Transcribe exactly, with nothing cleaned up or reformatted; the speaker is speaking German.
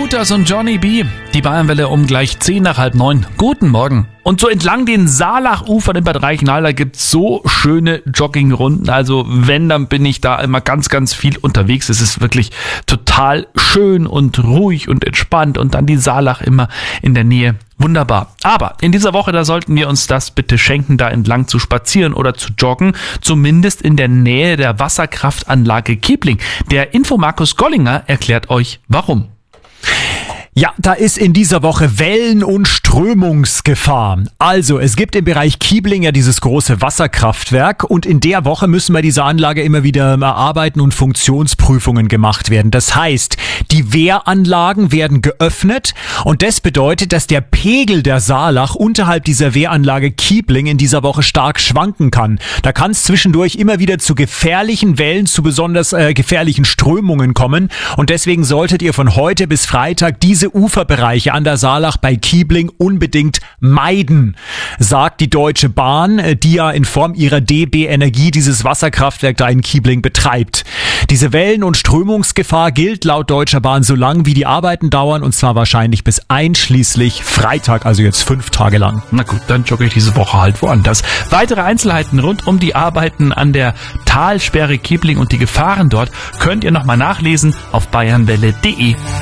Hooters und Johnny B. Die Bayernwelle um gleich zehn nach halb neun. Guten Morgen. Und so entlang den Saalachufern in Bad Reichenhall, da gibt's so schöne Joggingrunden. Also wenn, dann bin ich da immer ganz, ganz viel unterwegs. Es ist wirklich total schön und ruhig und entspannt. Und dann die Saalach immer in der Nähe. Wunderbar. Aber in dieser Woche, da sollten wir uns das bitte schenken, da entlang zu spazieren oder zu joggen. Zumindest in der Nähe der Wasserkraftanlage Keibling. Der Infomarkus Gollinger erklärt euch, warum. Ja, da ist in dieser Woche Wellen- und Strömungsgefahr. Also, es gibt im Bereich Keibling ja dieses große Wasserkraftwerk und in der Woche müssen bei dieser Anlage immer wieder erarbeiten und Funktionsprüfungen gemacht werden. Das heißt, die Wehranlagen werden geöffnet und das bedeutet, dass der Pegel der Saalach unterhalb dieser Wehranlage Keibling in dieser Woche stark schwanken kann. Da kann es zwischendurch immer wieder zu gefährlichen Wellen, zu besonders äh, gefährlichen Strömungen kommen und deswegen solltet ihr von heute bis Freitag diese Uferbereiche an der Saalach bei Keibling unbedingt meiden, sagt die Deutsche Bahn, die ja in Form ihrer D B Energie dieses Wasserkraftwerk da in Keibling betreibt. Diese Wellen- und Strömungsgefahr gilt laut Deutscher Bahn so lang, wie die Arbeiten dauern, und zwar wahrscheinlich bis einschließlich Freitag, also jetzt fünf Tage lang. Na gut, dann jogge ich diese Woche halt woanders. Weitere Einzelheiten rund um die Arbeiten an der Talsperre Keibling und die Gefahren dort könnt ihr nochmal nachlesen auf bayernwelle punkt de.